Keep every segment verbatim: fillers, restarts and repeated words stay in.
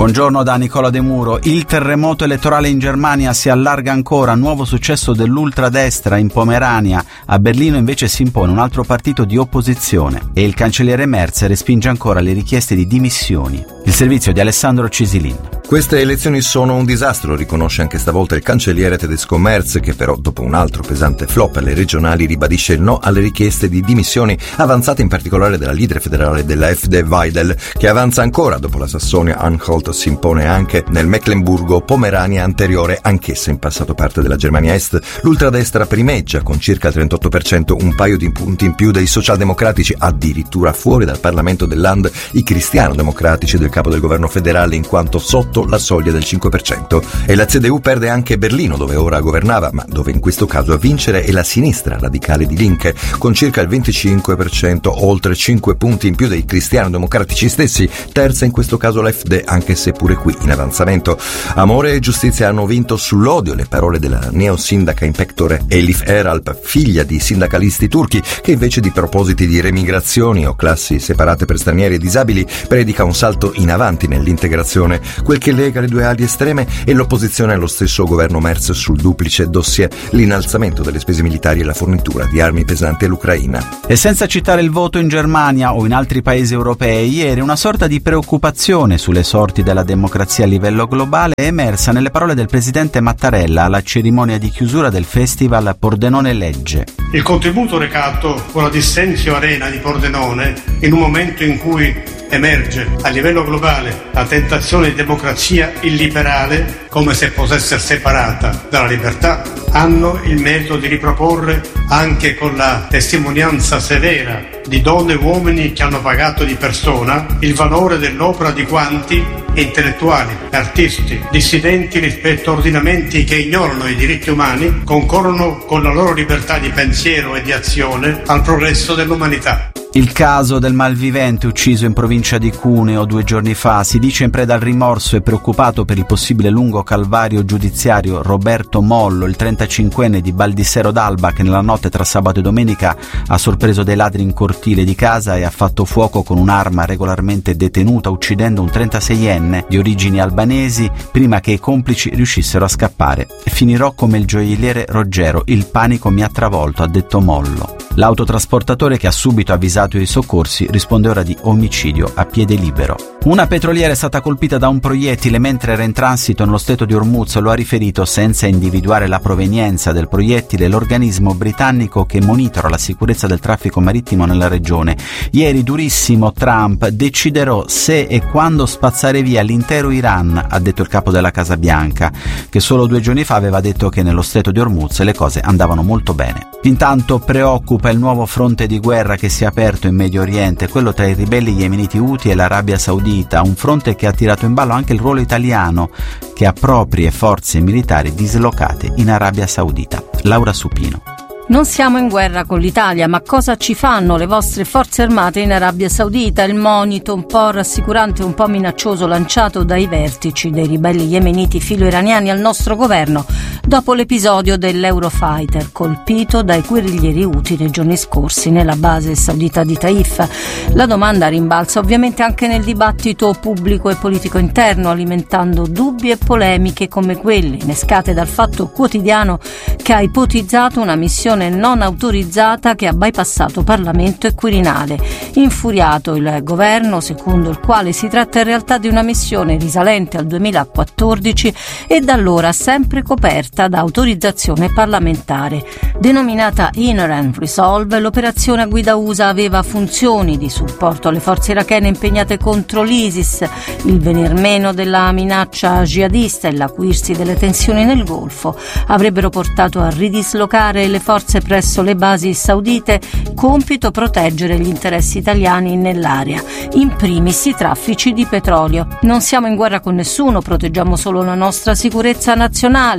Buongiorno da Nicola De Muro. Il terremoto elettorale in Germania si allarga ancora, nuovo successo dell'ultradestra in Pomerania. A Berlino invece si impone un altro partito di opposizione e il cancelliere Merz respinge ancora le richieste di dimissioni. Il servizio di Alessandro Cisilin. Queste elezioni sono un disastro, riconosce anche stavolta il cancelliere tedesco Merz, che però dopo un altro pesante flop alle regionali ribadisce il no alle richieste di dimissioni avanzate in particolare dalla leader federale della F D Weidel, che avanza ancora dopo la Sassonia-Anhalt. Si impone anche nel Mecklenburgo-Pomerania anteriore, anch'essa in passato parte della Germania Est. L'ultradestra primeggia con circa il trentotto per cento, un paio di punti in più dei socialdemocratici, addirittura fuori dal Parlamento del Land i cristiano-democratici del capo del governo federale, in quanto sotto la soglia del cinque per cento. E la C D U perde anche Berlino, dove ora governava, ma dove in questo caso a vincere è la sinistra radicale di Linke, con circa il venticinque per cento, oltre cinque punti in più dei cristiano-democratici stessi. Terza in questo caso l'F D, anche se pure qui in avanzamento. Amore e giustizia hanno vinto sull'odio le parole della neosindaca in pectore Elif Eralp, figlia di sindacalisti turchi, che invece di propositi di remigrazioni o classi separate per stranieri e disabili predica un salto in avanti nell'integrazione. Quel che lega le due ali estreme è l'opposizione allo stesso governo Merz sul duplice dossier, l'innalzamento delle spese militari e la fornitura di armi pesanti all'Ucraina. E senza citare il voto in Germania o in altri paesi europei, ieri una sorta di preoccupazione sulle sorti della democrazia a livello globale è emersa nelle parole del presidente Mattarella alla cerimonia di chiusura del festival Pordenone Legge. Il contributo recato con la Dissenzio Arena di Pordenone, in un momento in cui emerge a livello globale la tentazione di democrazia illiberale come se potesse essere separata dalla libertà, hanno il merito di riproporre, anche con la testimonianza severa di donne e uomini che hanno pagato di persona, il valore dell'opera di quanti, intellettuali, artisti, dissidenti rispetto a ordinamenti che ignorano i diritti umani, concorrono con la loro libertà di pensiero e di azione al progresso dell'umanità. Il caso del malvivente ucciso in provincia di Cuneo due giorni fa si dice in preda al rimorso e preoccupato per il possibile lungo calvario giudiziario Roberto Mollo, il trentacinquenne di Baldissero d'Alba, che nella notte tra sabato e domenica ha sorpreso dei ladri in cortile di casa e ha fatto fuoco con un'arma regolarmente detenuta, uccidendo un trentaseienne di origini albanesi prima che i complici riuscissero a scappare. Finirò come il gioielliere Roggero, il panico mi ha travolto, ha detto Mollo. L'autotrasportatore, che ha subito avvisato i soccorsi, risponde ora di omicidio a piede libero. Una petroliera è stata colpita da un proiettile mentre era in transito nello stretto di Hormuz, lo ha riferito, senza individuare la provenienza del proiettile, l'organismo britannico che monitora la sicurezza del traffico marittimo nella regione. Ieri durissimo Trump: deciderò se e quando spazzare via l'intero Iran, ha detto il capo della Casa Bianca, che solo due giorni fa aveva detto che nello stretto di Hormuz le cose andavano molto bene. Intanto preoccupa il nuovo fronte di guerra che si è aperto in Medio Oriente, quello tra i ribelli yemeniti Houthi e l'Arabia Saudita, un fronte che ha tirato in ballo anche il ruolo italiano, che ha proprie forze militari dislocate in Arabia Saudita. Laura Supino. Non siamo in guerra con l'Italia, ma cosa ci fanno le vostre forze armate in Arabia Saudita? Il monito un po' rassicurante e un po' minaccioso lanciato dai vertici dei ribelli yemeniti filo-iraniani al nostro governo dopo l'episodio dell'Eurofighter colpito dai guerriglieri Houthi nei giorni scorsi nella base saudita di Taif. La domanda rimbalza ovviamente anche nel dibattito pubblico e politico interno, alimentando dubbi e polemiche come quelle innescate dal Fatto Quotidiano, che ha ipotizzato una missione non autorizzata che ha bypassato Parlamento e Quirinale. Infuriato il governo, secondo il quale si tratta in realtà di una missione risalente al duemilaquattordici e da allora sempre coperta da autorizzazione parlamentare. Denominata Inherent Resolve, l'operazione a guida U S A aveva funzioni di supporto alle forze irachene impegnate contro l'ISIS, il venir meno della minaccia jihadista e l'acuirsi delle tensioni nel Golfo avrebbero portato a ridislocare le forze presso le basi saudite, compito proteggere gli interessi italiani nell'area, in primis i traffici di petrolio. Non siamo in guerra con nessuno, proteggiamo solo la nostra sicurezza nazionale, hanno detto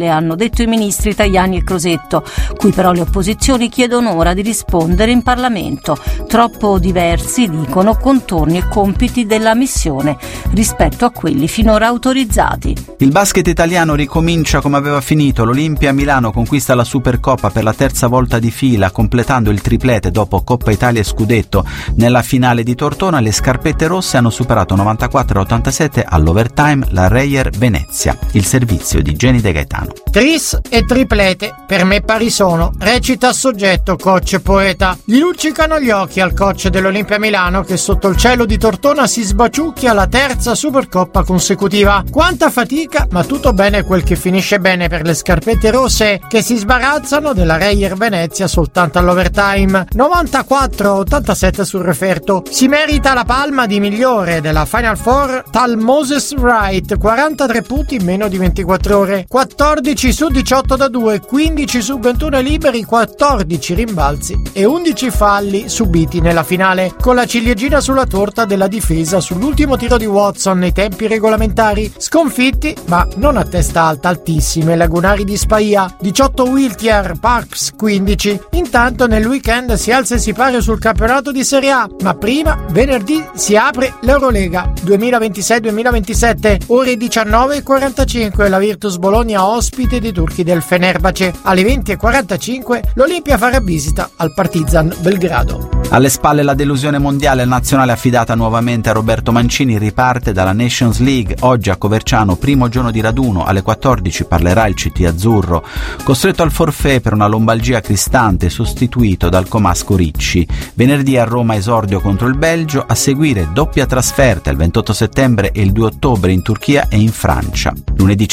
detto i ministri Tajani e Crosetto, cui però le opposizioni chiedono ora di rispondere in Parlamento. Troppo diversi, dicono, contorni e compiti della missione rispetto a quelli finora autorizzati. Il basket italiano ricomincia come aveva finito. L'Olimpia Milano conquista la Supercoppa per la terza volta di fila, completando il triplete dopo Coppa Italia e Scudetto. Nella finale di Tortona le scarpette rosse hanno superato novantaquattro a ottantasette all'overtime la Reyer Venezia. Il servizio di Jenny De Gaetano. Tris e triplete per me pari sono, recita a soggetto coach poeta. Gli luccicano gli occhi al coach dell'Olimpia Milano che sotto il cielo di Tortona si sbaciucchia la terza Supercoppa consecutiva. Quanta fatica, ma tutto bene quel che finisce bene per le scarpette rosse che si sbarazzano della Reyer Venezia soltanto all'overtime. novantaquattro a ottantasette sul referto. Si merita la palma di migliore della Final Four tal Moses Wright, quarantatré punti in meno di ventiquattro ore, quattordici su diciotto da due, quindici su ventuno liberi, quattordici rimbalzi e undici falli subiti nella finale, con la ciliegina sulla torta della difesa sull'ultimo tiro di Watson nei tempi regolamentari. Sconfitti, ma non a testa alta, altissime, lagunari di Spahia, diciotto Wiltjer, Parks quindici. Intanto nel weekend si alza e si pare sul campionato di Serie A, ma prima venerdì si apre l'Eurolega duemilaventisei duemilaventisette, ore diciannove e quarantacinque, la Virtus Bologna ospite dei turchi del Fenerbahce. Alle venti e quarantacinque l'Olimpia farà visita al Partizan Belgrado. Alle spalle la delusione mondiale, la nazionale affidata nuovamente a Roberto Mancini riparte dalla Nations League. Oggi a Coverciano, primo giorno di raduno, alle quattordici parlerà il C T azzurro. Costretto al forfait per una lombalgia cristante, sostituito dal comasco Ricci. Venerdì a Roma esordio contro il Belgio, a seguire doppia trasferta il ventotto settembre e il due ottobre in Turchia e in Francia. Lunedì